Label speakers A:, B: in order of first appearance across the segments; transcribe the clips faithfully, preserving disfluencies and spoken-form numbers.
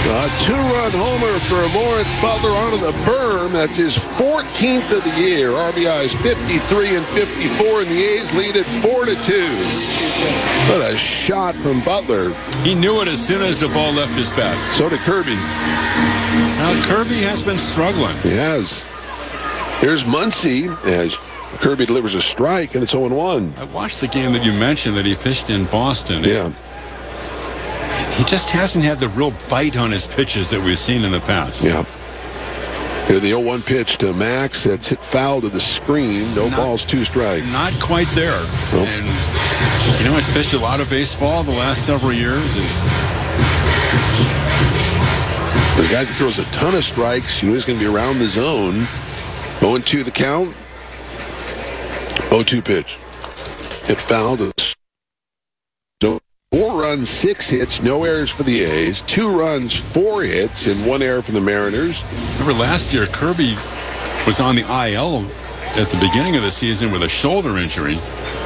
A: A two-run homer for Lawrence Butler onto the berm. That's his fourteenth of the year. R B Is fifty-three and fifty-four, and the A's lead it four to two. What a shot from Butler.
B: He knew it as soon as the ball left his bat.
A: So did Kirby.
B: Now, Kirby has been struggling.
A: He has. Here's Muncy as Kirby delivers a strike, and it's oh one.
B: I watched the game that you mentioned that he pitched in Boston.
A: Yeah.
B: He just hasn't had the real bite on his pitches that we've seen in the past.
A: Yeah. Here the oh one pitch to Max. That's hit foul to the screen.
B: It's
A: no
B: not,
A: balls, two strikes.
B: Not quite there.
A: Nope.
B: And, you know, he's pitched a lot of baseball the last several years. And
A: the guy that throws a ton of strikes, you know he's going to be around the zone. oh two the count. oh two pitch. Hit foul to so four runs, six hits, no errors for the A's. Two runs, four hits, and one error for the Mariners.
B: Remember last year, Kirby was on the I L at the beginning of the season with a shoulder injury.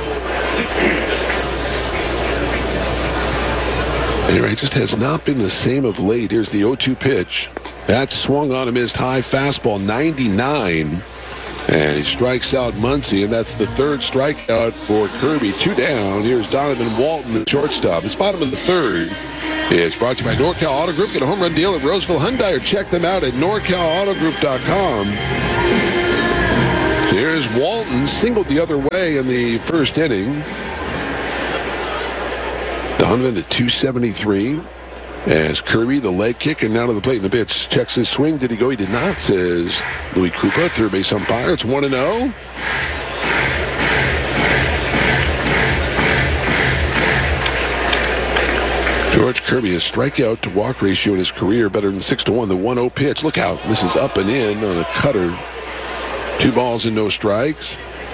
A: Anyway, it just has not been the same of late. Here's the oh two pitch. That swung on a missed high fastball, ninety-nine. And he strikes out Muncy, and that's the third strikeout for Kirby. Two down. Here's Donovan Walton, the shortstop. It's bottom of the third. It's brought to you by NorCal Auto Group. Get a home run deal at Roseville Hyundai, or check them out at norcal auto group dot com. Here's Walton, singled the other way in the first inning. Donovan at two seventy-three. As Kirby, the leg kick, and now to the plate in the pitch. Checks his swing. Did he go? He did not, says Louis Krupa, third base umpire. It's one and oh. George Kirby, a strikeout to walk ratio in his career better than six to one. The one oh pitch. Look out. This is up and in on a cutter. Two balls and no strikes.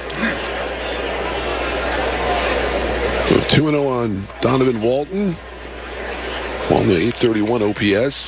A: So two and oh on Donovan Walton. Walton at eight thirty-one O P S.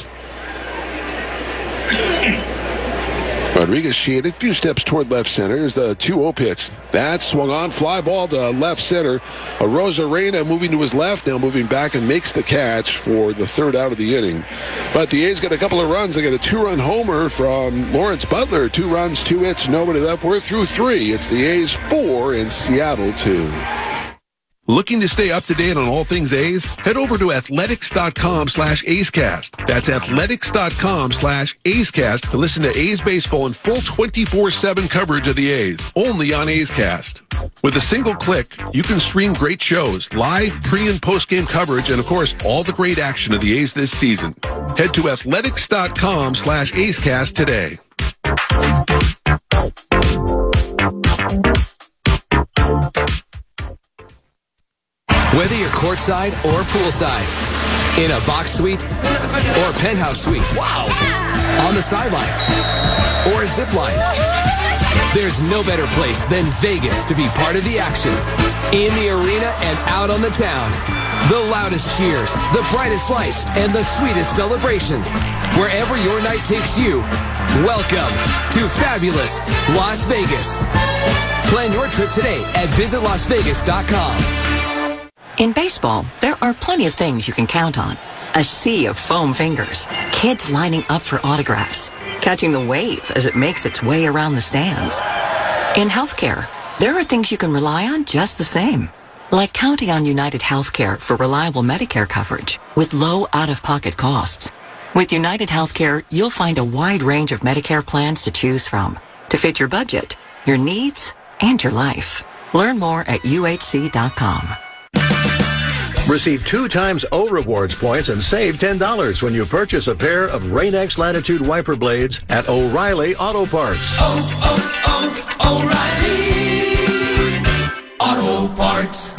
A: Rodriguez shaded, a few steps toward left center. Here's the two oh pitch. That swung on, fly ball to left center. Arozarena moving to his left, now moving back and makes the catch for the third out of the inning. But the A's got a couple of runs. They got a two-run homer from Lawrence Butler. Two runs, two hits, nobody left. We're through three. It's the A's four and Seattle two.
C: Looking to stay up to date on all things A's? Head over to athletics.com slash A'scast. That's athletics.com slash A'scast to listen to A's baseball in full twenty-four seven coverage of the A's, only on A's Cast. With a single click, you can stream great shows, live pre- and post-game coverage, and of course, all the great action of the A's this season. Head to athletics.com slash A'scast today.
D: Whether you're courtside or poolside, in a box suite or penthouse suite, wow, on the sideline or a zip line, there's no better place than Vegas to be part of the action. In the arena and out on the town, the loudest cheers, the brightest lights, and the sweetest celebrations. Wherever your night takes you, welcome to fabulous Las Vegas. Plan your trip today at visit las vegas dot com.
E: In baseball, there are plenty of things you can count on. A sea of foam fingers, kids lining up for autographs, catching the wave as it makes its way around the stands. In healthcare, there are things you can rely on just the same, like counting on United Healthcare for reliable Medicare coverage with low out-of-pocket costs. With United Healthcare, you'll find a wide range of Medicare plans to choose from to fit your budget, your needs, and your life. Learn more at U H C dot com.
F: Receive two times O Rewards points and save ten dollars when you purchase a pair of Rain-X Latitude wiper blades at O'Reilly Auto Parts.
G: Oh, oh, oh, O'Reilly Auto Parts.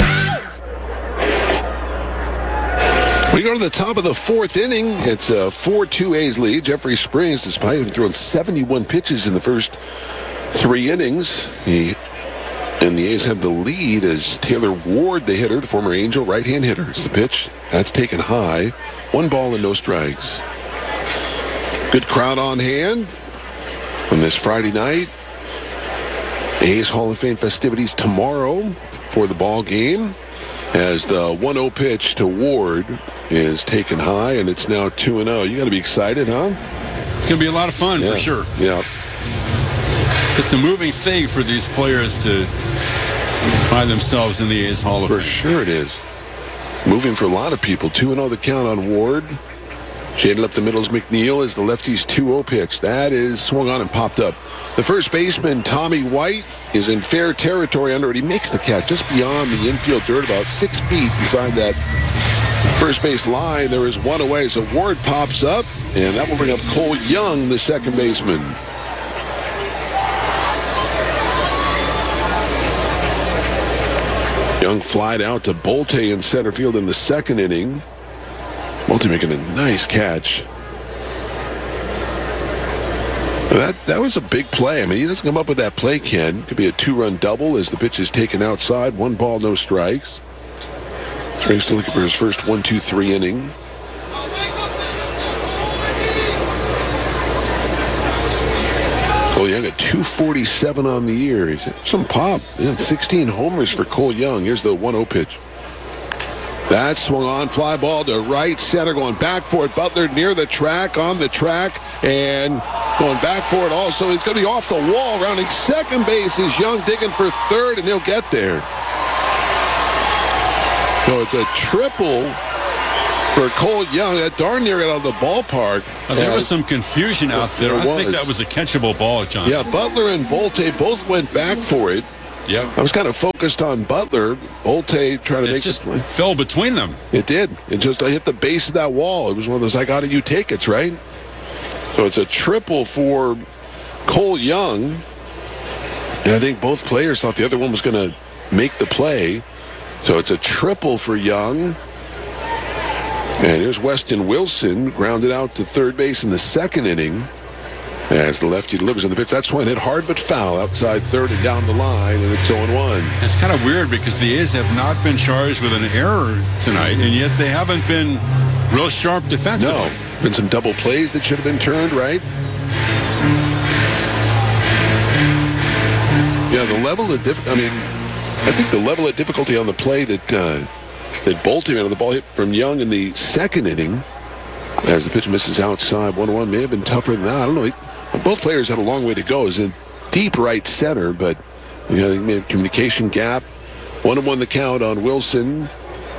A: We go to the top of the fourth inning. It's a four two A's lead. Jeffrey Springs, despite having thrown seventy-one pitches in the first three innings, he and the A's have the lead as Taylor Ward, the hitter, the former Angel right-hand hitter. It's the pitch. That's taken high. One ball and no strikes. Good crowd on hand on this Friday night. A's Hall of Fame festivities tomorrow for the ball game as the one oh pitch to Ward is taken high, and it's now two and oh. You got to be excited, huh?
B: It's going to be a lot of fun
A: Yeah.
B: for sure.
A: Yeah.
B: It's a moving thing for these players to find themselves in the A's Hall of
A: For
B: Fame.
A: sure it is. Moving for a lot of people. two and oh the count on Ward. Shaded up the middle's McNeil as the lefty's two oh pitch. That is swung on and popped up. The first baseman, Tommy White, is in fair territory under it. He makes the catch just beyond the infield dirt, about six feet beside that first base line. There is one away, so Ward pops up, and that will bring up Cole Young, the second baseman. Young flied out to Bolte in center field in the second inning. Bolte making a nice catch. That that was a big play. I mean, he doesn't come up with that play, Ken. Could be a two-run double as the pitch is taken outside. One ball, no strikes. Springs still looking for his first one, two, three inning. Cole Young at two forty-seven on the year. He's had some pop. Yeah, sixteen homers for Cole Young. Here's the one oh pitch. That swung on, fly ball to right center, going back for it. Butler near the track, on the track, and going back for it also. He's going to be off the wall, rounding second base is Young, digging for third, and he'll get there. So it's a triple for Cole Young. That darn near got out of the ballpark.
B: Uh, there was some confusion out there.
A: There
B: I think
A: was.
B: that was a catchable ball, John.
A: Yeah, Butler and Bolte both went back for it.
B: Yep.
A: I was kind of focused on Butler. Bolte trying to
B: It
A: make
B: just
A: the play.
B: fell between them.
A: It did. It just I hit the base of that wall. It was one of those I got you tickets, right? So it's a triple for Cole Young. And I think both players thought the other one was going to make the play. So it's a triple for Young. And here's Weston Wilson, grounded out to third base in the second inning. As the lefty delivers on the pitch, that's one hit hard but foul outside third and down the line, and it's oh and one.
B: It's kind of weird because the A's have not been charged with an error tonight, and yet they haven't been real sharp defensively.
A: No, been some double plays that should have been turned, right? Yeah, the level of diff- I mean, I think the level of difficulty on the play that uh, that Bolte made on the ball hit from Young in the second inning, as the pitch misses outside one one, may have been tougher than that. I don't know. Both players had a long way to go. It's in deep right center, but you know, they made a communication gap. One and one the count on Wilson.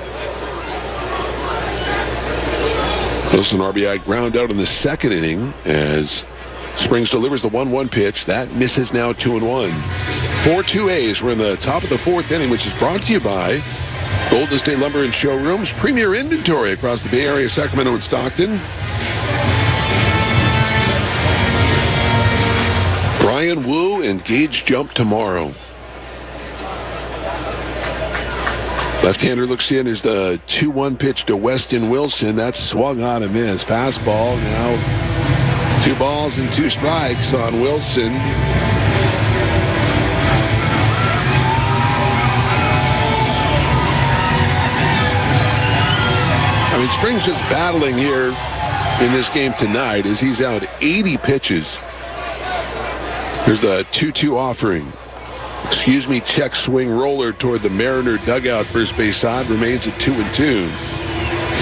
A: Wilson R B I ground out in the second inning as Springs delivers the one one pitch. That misses now two and one. four two A's. We're in the top of the fourth inning, which is brought to you by Golden State Lumber and Showrooms. Premier inventory across the Bay Area, Sacramento, and Stockton. Brian Wu and Gage jump tomorrow. Left-hander looks in as the two one pitch to Weston Wilson. That's swung on and miss. Fastball now. Two balls and two strikes on Wilson. I mean, Springs just battling here in this game tonight as he's out eighty pitches. Here's the two two offering. Excuse me, check swing roller toward the Mariner dugout. First base side remains at two and two.